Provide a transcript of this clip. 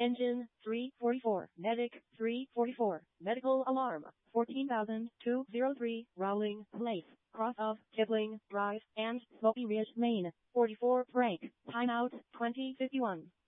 Engine 344, Medic 344, Medical Alarm 14,203, Rowling Place, cross of Kipling Drive and Smoky Ridge, Maine. 44 break, timeout 2051.